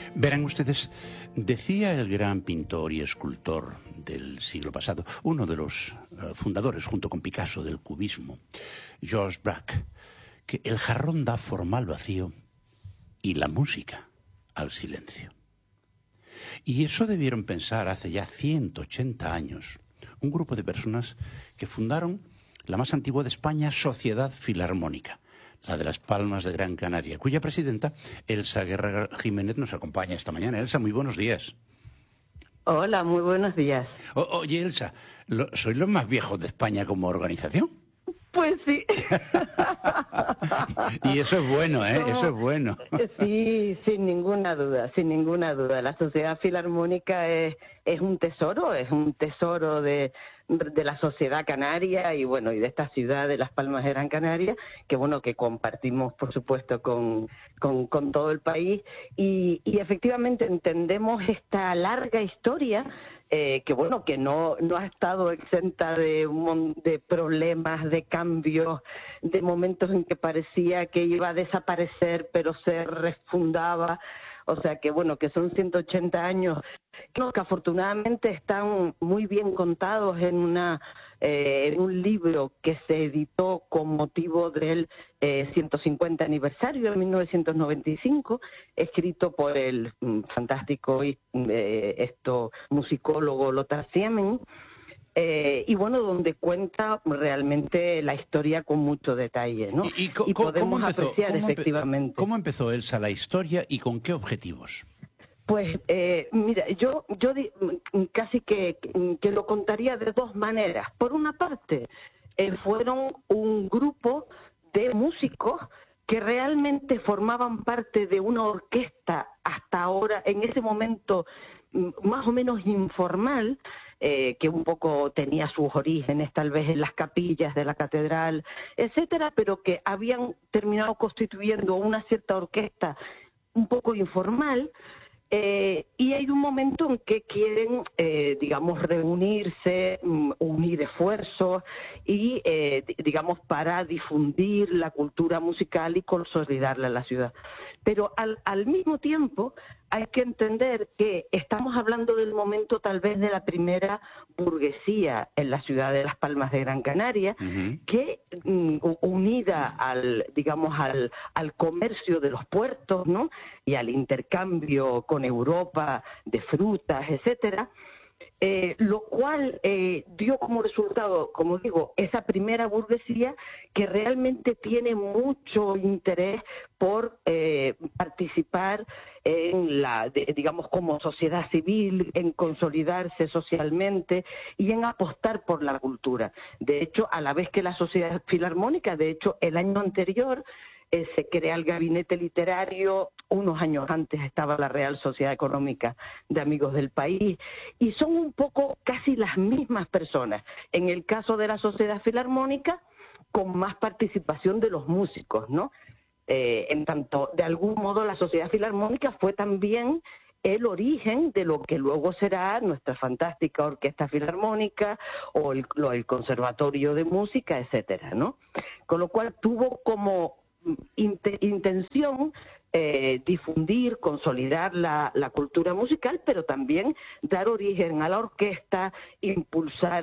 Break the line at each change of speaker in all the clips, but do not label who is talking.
Verán ustedes, decía el gran pintor y escultor del siglo pasado, uno de los fundadores, junto con Picasso, del cubismo, Georges Braque, que el jarrón da forma al vacío y la música al silencio. Y eso debieron pensar hace ya 180 años un grupo de personas que fundaron la más antigua de España, Sociedad Filarmónica, la de Las Palmas de Gran Canaria, cuya presidenta, Elsa Guerra Jiménez, nos acompaña esta mañana. Elsa, muy buenos días.
Hola, muy buenos días.
Oye, Elsa, ¿sois los más viejos de España como organización?
Pues sí.
Y eso es bueno, ¿eh? Eso es bueno.
Sí, sin ninguna duda, sin ninguna duda. La Sociedad Filarmónica es un tesoro de la sociedad canaria y bueno, y de esta ciudad de Las Palmas de Gran Canaria, que bueno, que compartimos por supuesto con todo el país y efectivamente entendemos esta larga historia que bueno, que no ha estado exenta de problemas, de cambios, de momentos en que parecía que iba a desaparecer, pero se refundaba. O sea que bueno, que son 180 años que afortunadamente están muy bien contados en un libro que se editó con motivo del 150 aniversario de 1995, escrito por el fantástico musicólogo Lothar Siemen, y bueno, donde cuenta realmente la historia con mucho detalle, ¿no?
Y
podemos apreciar efectivamente.
¿Cómo empezó, Elsa, la historia y con qué objetivos?
Pues mira, yo casi que lo contaría de dos maneras. Por una parte, fueron un grupo de músicos que realmente formaban parte de una orquesta hasta ahora, en ese momento más o menos informal, que un poco tenía sus orígenes tal vez en las capillas de la catedral, etcétera, pero que habían terminado constituyendo una cierta orquesta un poco informal. Y hay un momento en que quieren, digamos, reunirse, unir esfuerzos y, digamos, para difundir la cultura musical y consolidarla en la ciudad. Pero al mismo tiempo hay que entender que estamos hablando del momento tal vez de la primera burguesía en la ciudad de Las Palmas de Gran Canaria, que unida al comercio de los puertos, ¿no? Y al intercambio con Europa de frutas, etcétera, lo cual dio como resultado, como digo, esa primera burguesía que realmente tiene mucho interés por participar en digamos, como sociedad civil, en consolidarse socialmente y en apostar por la cultura. De hecho, a la vez que la Sociedad Filarmónica, de hecho, el año anterior se crea el gabinete literario, unos años antes estaba la Real Sociedad Económica de Amigos del País, y son un poco casi las mismas personas. En el caso de la Sociedad Filarmónica, con más participación de los músicos, ¿no? En tanto, de algún modo, la Sociedad Filarmónica fue también el origen de lo que luego será nuestra fantástica Orquesta Filarmónica o el Conservatorio de Música, etcétera, ¿no? Con lo cual tuvo como intención difundir, consolidar la cultura musical, pero también dar origen a la orquesta, impulsar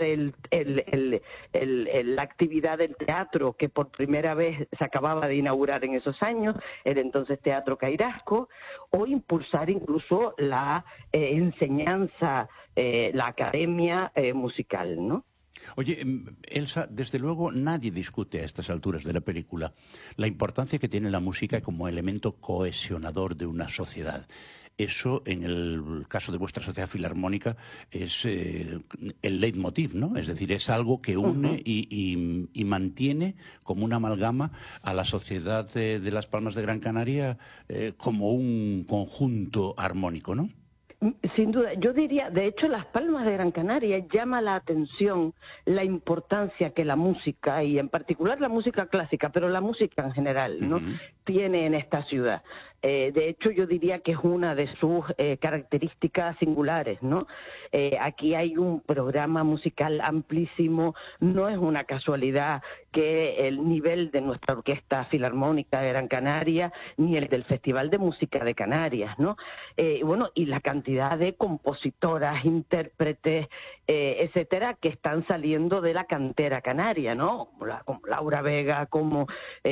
la actividad del teatro, que por primera vez se acababa de inaugurar en esos años, el entonces Teatro Cairasco, o impulsar incluso la enseñanza, la academia musical, ¿no?
Oye, Elsa, desde luego nadie discute a estas alturas de la película la importancia que tiene la música como elemento cohesionador de una sociedad. Eso, en el caso de vuestra Sociedad Filarmónica, es el leitmotiv, ¿no? Es decir, es algo que une y mantiene como una amalgama a la sociedad de Las Palmas de Gran Canaria como un conjunto armónico, ¿no?
Sin duda, yo diría, de hecho, Las Palmas de Gran Canaria llama la atención la importancia que la música, y en particular la música clásica, pero la música en general, ¿no? Tiene en esta ciudad. De hecho, yo diría que es una de sus características singulares, ¿no? Aquí hay un programa musical amplísimo, no es una casualidad que el nivel de nuestra Orquesta Filarmónica de Gran Canaria, ni el del Festival de Música de Canarias, ¿no? Bueno, y la cantidad de compositoras, intérpretes, etcétera, que están saliendo de la cantera canaria, ¿no? Como Laura Vega, como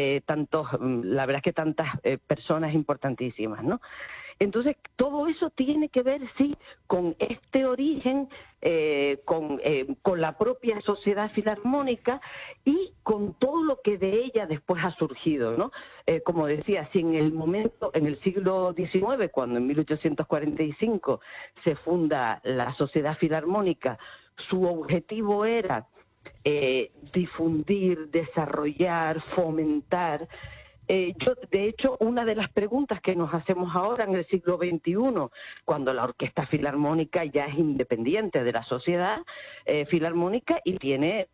la verdad es que tantas personas importantísimas, ¿no? Entonces, todo eso tiene que ver, sí, con este origen, con la propia sociedad filarmónica y con todo lo que de ella después ha surgido, ¿no? Como decía, si en el siglo XIX, cuando en 1845 se funda la Sociedad Filarmónica, su objetivo era difundir, desarrollar, fomentar. De hecho, una de las preguntas que nos hacemos ahora en el siglo XXI, cuando la Orquesta Filarmónica ya es independiente de la sociedad filarmónica y tiene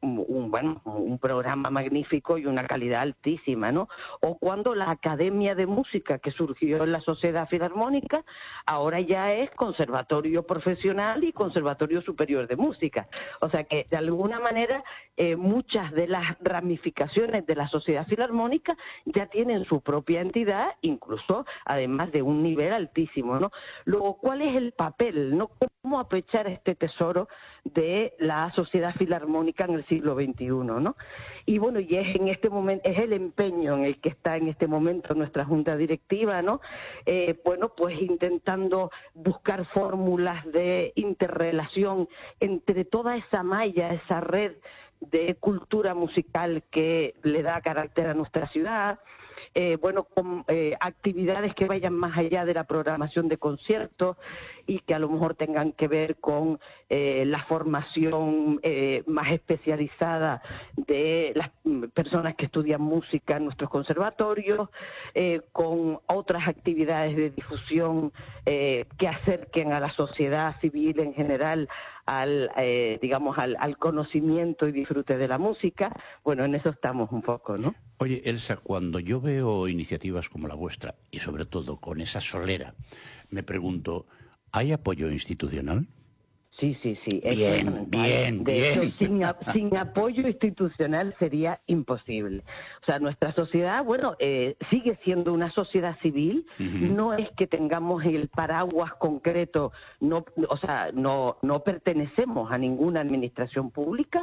un programa magnífico y una calidad altísima, ¿no? O cuando la Academia de Música que surgió en la Sociedad Filarmónica ahora ya es Conservatorio Profesional y Conservatorio Superior de Música. O sea que, de alguna manera, muchas de las ramificaciones de la Sociedad Filarmónica ya tienen su propia entidad, incluso además de un nivel altísimo, ¿no? Luego, ¿cuál es el papel, no? ¿Cómo aprovechar este tesoro de la Sociedad Filarmónica en el siglo XXI, ¿no? Y bueno, y es en este momento, es el empeño en el que está en este momento nuestra Junta Directiva, ¿no? Bueno, pues intentando buscar fórmulas de interrelación entre toda esa malla, esa red de cultura musical que le da carácter a nuestra ciudad, con actividades que vayan más allá de la programación de conciertos y que a lo mejor tengan que ver con la formación más especializada de las personas que estudian música en nuestros conservatorios, con otras actividades de difusión que acerquen a la sociedad civil en general al conocimiento y disfrute de la música. Bueno, en eso estamos un poco, ¿no?
Oye, Elsa, cuando yo veo iniciativas como la vuestra, y sobre todo con esa solera, me pregunto, ¿hay apoyo institucional?
Sí.
Bien.
De hecho, sin apoyo institucional sería imposible. O sea, nuestra sociedad, sigue siendo una sociedad civil. No es que tengamos el paraguas concreto, no pertenecemos a ninguna administración pública,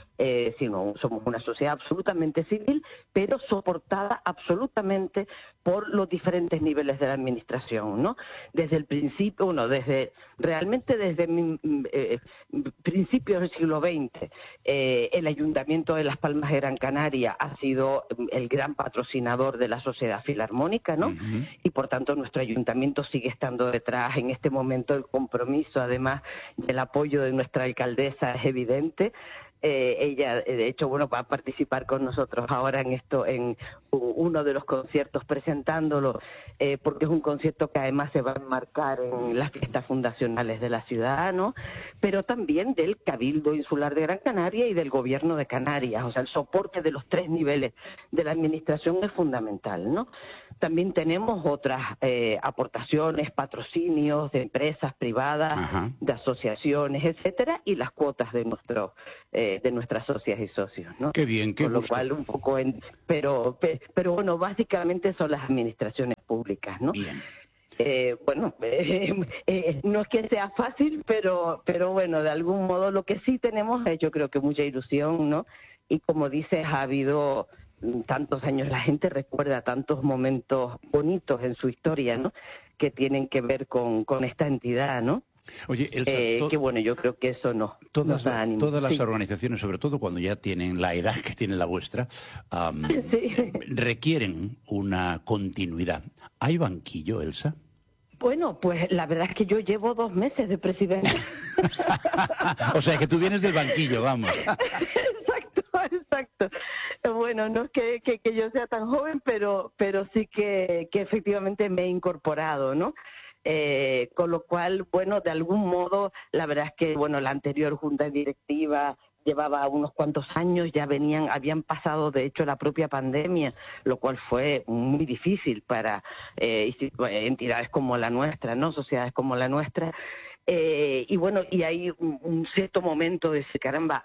sino somos una sociedad absolutamente civil, pero soportada absolutamente por los diferentes niveles de la administración, ¿no? Desde el principio, desde principios del siglo XX, el Ayuntamiento de Las Palmas de Gran Canaria ha sido el gran patrocinador de la Sociedad Filarmónica, ¿no? Y por tanto nuestro ayuntamiento sigue estando detrás. En este momento el compromiso, además del apoyo de nuestra alcaldesa, es evidente. Ella, de hecho, va a participar con nosotros ahora en uno de los conciertos presentándolo, porque es un concierto que además se va a enmarcar en las fiestas fundacionales de la ciudad, ¿no? Pero también del Cabildo Insular de Gran Canaria y del Gobierno de Canarias. O sea, el soporte de los tres niveles de la administración es fundamental, ¿no? También tenemos otras aportaciones, patrocinios de empresas privadas, de asociaciones, etcétera, y las cuotas de nuestras socias y socios, ¿no?
Qué bien, qué
Con lo cual un poco pero básicamente son las administraciones públicas, ¿no?
Bien.
No es que sea fácil, pero bueno, de algún modo lo que sí tenemos es, yo creo que mucha ilusión, ¿no? Y como dices, ha habido tantos años, la gente recuerda tantos momentos bonitos en su historia, ¿no? Que tienen que ver con esta entidad, ¿no?
Oye, Elsa,
yo creo que eso nos da ánimo.
Todas las organizaciones, sobre todo cuando ya tienen la edad que tiene la vuestra, requieren una continuidad. ¿Hay banquillo, Elsa?
Bueno, pues la verdad es que yo llevo 2 meses de presidenta.
O sea, que tú vienes del banquillo, vamos.
Exacto. Bueno, no es que yo sea tan joven, pero sí que efectivamente me he incorporado, ¿no? Con lo cual, de algún modo, la verdad es que, la anterior junta directiva llevaba unos cuantos años, ya habían pasado de hecho la propia pandemia, lo cual fue muy difícil para entidades como la nuestra, ¿no? Sociedades como la nuestra. Y bueno, y hay un cierto momento de decir, caramba,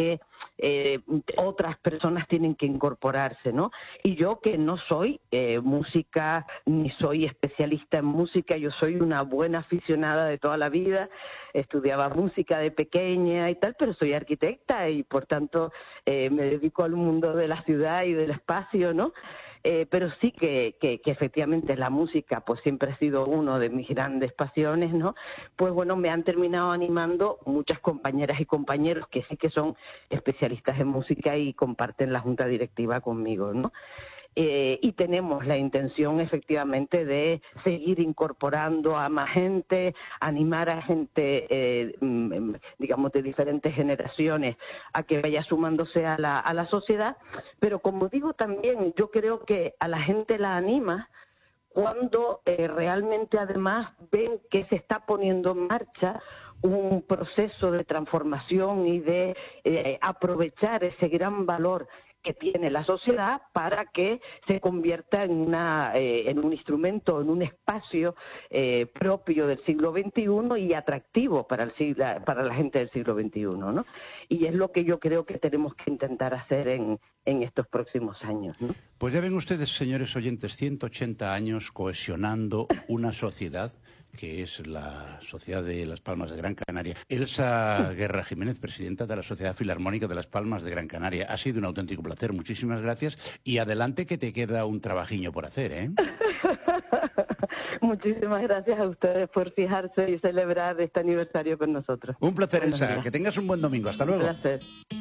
otras personas tienen que incorporarse, ¿no? Y yo, que no soy música, ni soy especialista en música, yo soy una buena aficionada de toda la vida, estudiaba música de pequeña y tal, pero soy arquitecta y por tanto me dedico al mundo de la ciudad y del espacio, ¿no? Pero sí que efectivamente la música pues siempre ha sido uno de mis grandes pasiones, ¿no? Pues bueno, me han terminado animando muchas compañeras y compañeros que sí que son especialistas en música y comparten la junta directiva conmigo, ¿no? Y tenemos la intención efectivamente de seguir incorporando a más gente, animar a gente, digamos, de diferentes generaciones a que vaya sumándose a la sociedad, pero como digo también, yo creo que a la gente la anima cuando realmente además ven que se está poniendo en marcha un proceso de transformación y de aprovechar ese gran valor que tiene la sociedad para que se convierta en un instrumento, en un espacio propio del siglo XXI y atractivo para la gente del siglo XXI, ¿no? Y es lo que yo creo que tenemos que intentar hacer en estos próximos años, ¿no?
Pues ya ven ustedes, señores oyentes, 180 años cohesionando una sociedad que es la Sociedad de Las Palmas de Gran Canaria. Elsa Guerra Jiménez, presidenta de la Sociedad Filarmónica de Las Palmas de Gran Canaria. Ha sido un auténtico placer. Muchísimas gracias. Y adelante, que te queda un trabajiño por hacer, ¿eh?
Muchísimas gracias a ustedes por fijarse y celebrar este aniversario con nosotros.
Un placer, Elsa. Que tengas un buen domingo. Hasta luego.
Un placer.